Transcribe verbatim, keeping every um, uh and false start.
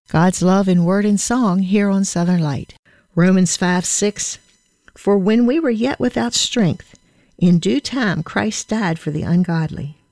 God's love in word and song here on Southern Light. Romans five six, for when we were yet without strength, in due time Christ died for the ungodly.